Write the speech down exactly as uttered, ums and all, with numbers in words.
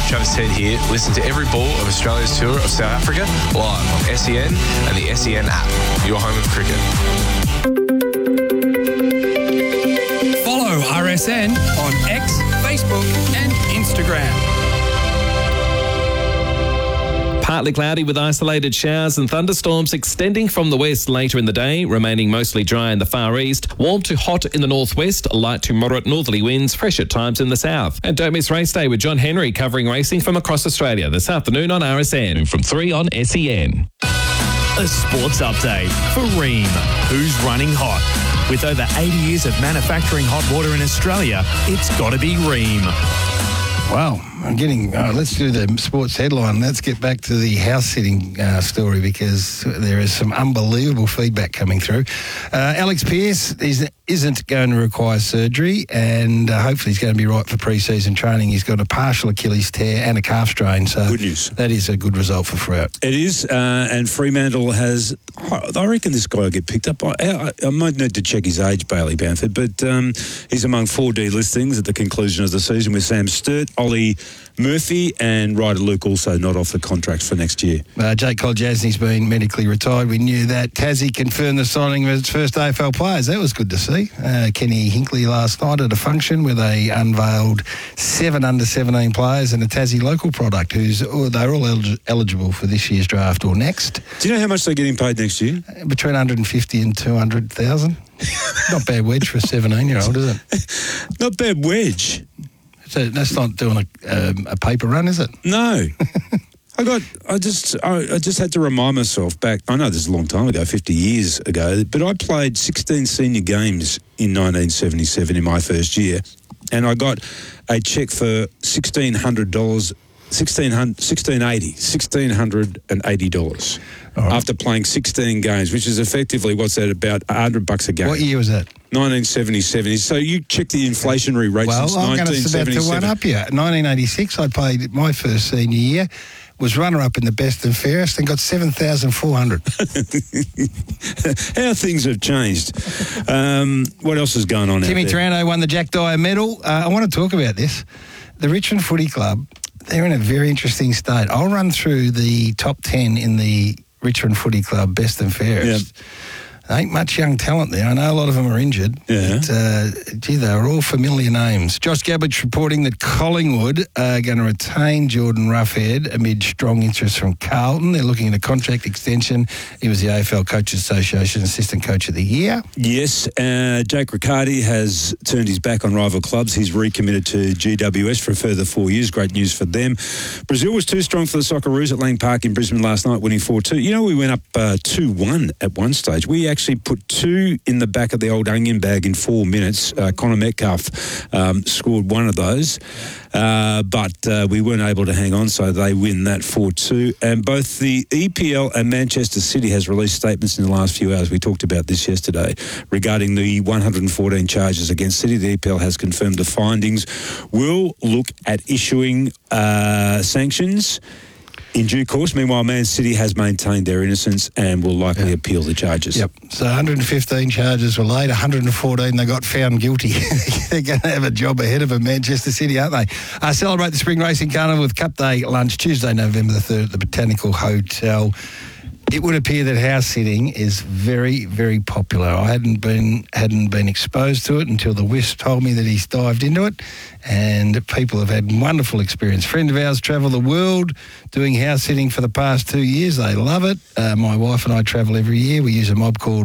Travis Ted here. Listen to every ball of Australia's tour of South Africa live on S E N and the S E N app. Your home of cricket. Follow R S N on X, Facebook and Instagram. Partly cloudy with isolated showers and thunderstorms extending from the west later in the day, remaining mostly dry in the far east. Warm to hot in the northwest, light to moderate northerly winds, fresh at times in the south. And don't miss race day with John Henry covering racing from across Australia this afternoon on R S N from three on S E N. A sports update for Rheem. Who's running hot? With over eighty years of manufacturing hot water in Australia, it's got to be Rheem. Wow, I'm getting... Uh, let's do the sports headline. Let's get back to the house-sitting uh, story because there is some unbelievable feedback coming through. Uh, Alex Pearce is, isn't going to require surgery and uh, hopefully he's going to be right for pre-season training. He's got a partial Achilles tear and a calf strain, so good news. That is a good result for Freout. It is, uh, and Fremantle has... I reckon this guy will get picked up. I, I, I might need to check his age, Bailey Bamford, but um, he's among four D listings at the conclusion of the season with Sam Sturt, Ollie Murphy and Ryder Luke also not off the contracts for next year. Uh, Jake Kolodjasny's been medically retired. We knew that. Tassie confirmed the signing of his first A F L players. That was good to see. Uh, Kenny Hinkley last night at a function where they unveiled seven under seventeen players and a Tassie local product who's oh, they're all elig- eligible for this year's draft or next. Do you know how much they're getting paid next year? Uh, between one hundred fifty and two hundred thousand. Not bad wedge for a seventeen-year-old, is it? Not bad wedge. So that's not doing a, um, a paper run, is it? No. I got. I just. I, I just had to remind myself back. I know this is a long time ago, fifty years ago, but I played sixteen senior games in nineteen seventy-seven in my first year, and I got a cheque for sixteen hundred dollars. Sixteen hundred, sixteen eighty, sixteen hundred and eighty dollars right. After playing sixteen games, which is effectively what's that about a hundred bucks a game. What year was that? Nineteen seventy-seven. So you check the inflationary rate well, since I'm nineteen seventy-seven. Well, I'm going to one up you. Nineteen eighty-six, I played my first senior year. Was runner-up in the best and fairest and got seven thousand four hundred. How things have changed. Um, what else is going on Timmy out there? Taranto won the Jack Dyer medal. Uh, I want to talk about this. The Richmond Footy Club, they're in a very interesting state. I'll run through the top ten in the Richmond Footy Club best and fairest. Yep. There ain't much young talent there. I know a lot of them are injured. Yeah. But, uh, gee, they're all familiar names. Josh Gabbage reporting that Collingwood are going to retain Jordan Roughhead amid strong interest from Carlton. They're looking at a contract extension. He was the A F L Coaches Association Assistant Coach of the Year. Yes. Uh, Jake Riccardi has turned his back on rival clubs. He's recommitted to G W S for a further four years. Great news for them. Brazil was too strong for the Socceroos at Lang Park in Brisbane last night, winning four two. You know, we went up uh, two one at one stage. We actually actually put two in the back of the old onion bag in four minutes. Uh, Connor Metcalf um, scored one of those, uh, but uh, we weren't able to hang on, so they win that four two. And both the E P L and Manchester City has released statements in the last few hours. We talked about this yesterday regarding the one hundred fourteen charges against City. The E P L has confirmed the findings. We'll look at issuing uh, sanctions in due course. Meanwhile, Man City has maintained their innocence and will likely yep. appeal the charges. Yep. So one hundred fifteen charges were laid, one hundred fourteen they got found guilty. They're going to have a job ahead of them, Manchester City, aren't they? Uh, celebrate the Spring Racing Carnival with Cup Day lunch Tuesday, November the third at the Botanical Hotel. It would appear that house sitting is very, very popular. I hadn't been hadn't been exposed to it until the Wisp told me that he's dived into it, and people have had wonderful experience. Friend of ours travel the world doing house sitting for the past two years. They love it. Uh, my wife and I travel every year. We use a mob called